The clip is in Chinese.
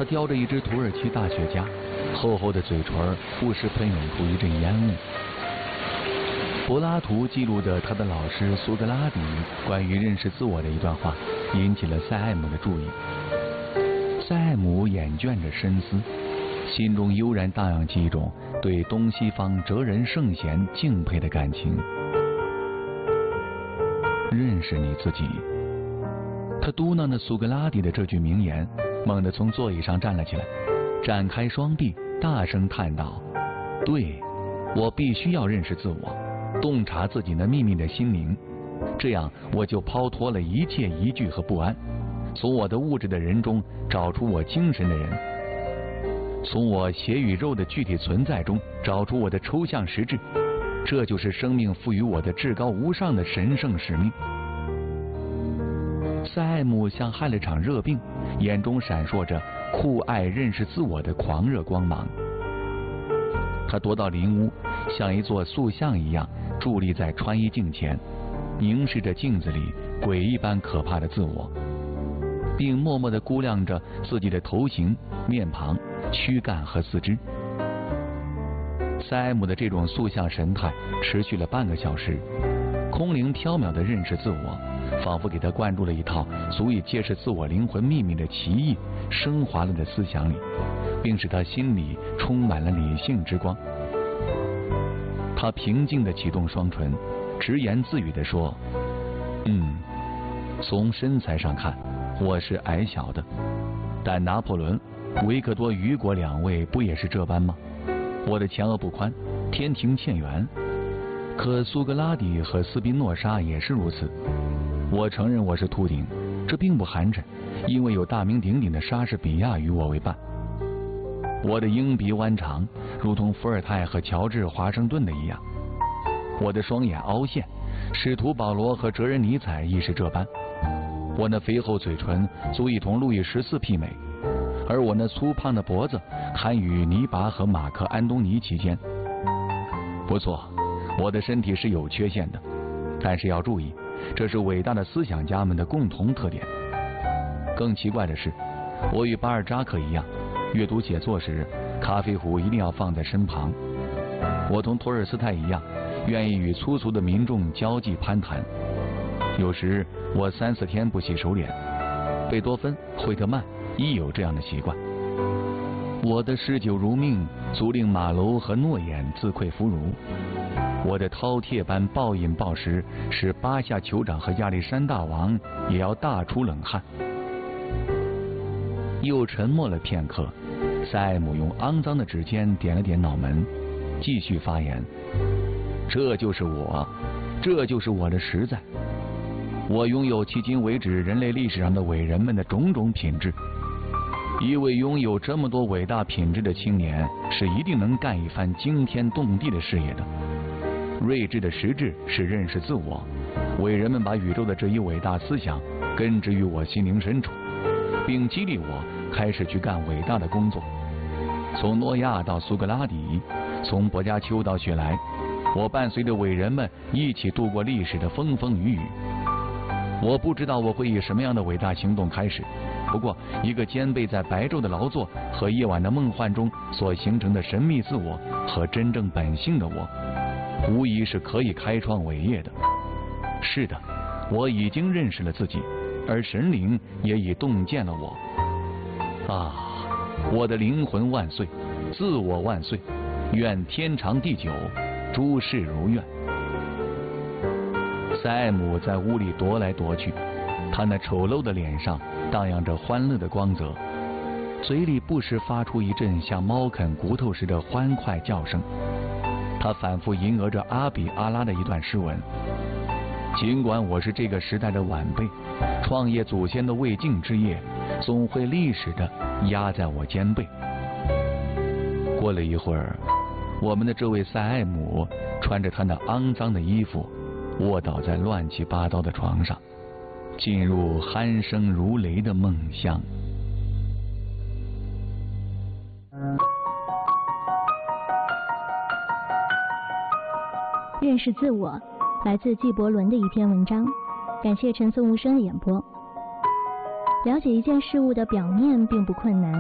他叼着一支土耳其大雪茄，厚厚的嘴唇不时喷涌出一阵烟雾。柏拉图记录着他的老师苏格拉底关于认识自我的一段话，引起了塞艾姆的注意。塞艾姆眼倦着深思，心中悠然荡漾起一种对东西方哲人圣贤敬佩的感情。认识你自己。他嘟囔着苏格拉底的这句名言，猛地从座椅上站了起来，展开双臂，大声叹道：对，我必须要认识自我，洞察自己那秘密的心灵，这样我就抛脱了一切疑惧和不安，从我的物质的人中找出我精神的人，从我血与肉的具体存在中找出我的抽象实质，这就是生命赋予我的至高无上的神圣使命。塞艾姆像害了场热病，眼中闪烁着酷爱认识自我的狂热光芒。他踱到邻屋，像一座塑像一样伫立在穿衣镜前，凝视着镜子里鬼一般可怕的自我，并默默地估量着自己的头型、面庞、躯干和四肢。塞艾姆的这种塑像神态持续了半个小时，空灵缥缈地认识自我，仿佛给他灌注了一套足以揭示自我灵魂秘密的奇异升华了的思想里，并使他心里充满了理性之光。他平静地启动双唇，直言自语地说：从身材上看我是矮小的，但拿破仑、维克多·雨果两位不也是这般吗？我的前额不宽，天庭欠圆，可苏格拉底和斯宾诺莎也是如此。我承认我是秃顶，这并不寒碜，因为有大名鼎鼎的莎士比亚与我为伴。我的鹰鼻弯长，如同伏尔泰和乔治·华盛顿的一样。我的双眼凹陷，使徒保罗和哲人尼采亦是这般。我那肥厚嘴唇足以同路易14媲美，而我那粗胖的脖子堪与尼拔和马克·安东尼齐肩。不错，我的身体是有缺陷的，但是要注意，这是伟大的思想家们的共同特点。更奇怪的是，我与巴尔扎克一样，阅读写作时咖啡壶一定要放在身旁。我同托尔斯泰一样，愿意与粗俗的民众交际攀谈。有时我3-4天不洗手脸，贝多芬、惠特曼亦有这样的习惯。我的嗜酒如命，足令马楼和诺言自愧弗如。我的饕餮般暴饮暴食，使巴夏酋长和亚历山大王也要大出冷汗。又沉默了片刻，塞艾姆用肮脏的指尖点了点脑门，继续发言：这就是我，这就是我的实在。我拥有迄今为止人类历史上的伟人们的种种品质。一位拥有这么多伟大品质的青年，是一定能干一番惊天动地的事业的。睿智的实质是认识自我，伟人们把宇宙的这一伟大思想根植于我心灵深处，并激励我开始去干伟大的工作。从诺亚到苏格拉底，从薄伽丘到雪莱，我伴随着伟人们一起度过历史的风风雨雨。我不知道我会以什么样的伟大行动开始，不过一个兼备在白昼的劳作和夜晚的梦幻中所形成的神秘自我和真正本性的我，无疑是可以开创伟业的。是的，我已经认识了自己，而神灵也已洞见了我。啊，我的灵魂万岁，自我万岁，愿天长地久，诸事如愿。塞艾姆在屋里踱来踱去，他那丑陋的脸上荡漾着欢乐的光泽，嘴里不时发出一阵像猫啃骨头时的欢快叫声。他反复吟额着阿比阿拉的一段诗文：尽管我是这个时代的晚辈，创业祖先的未竟之业总会历史地压在我肩背。过了一会儿，我们的这位塞艾姆穿着他那肮脏的衣服，卧倒在乱七八糟的床上，进入鼾声如雷的梦乡。 认识自我，来自纪伯伦的一篇文章，感谢陈颂无声的演播。了解一件事物的表面并不困难，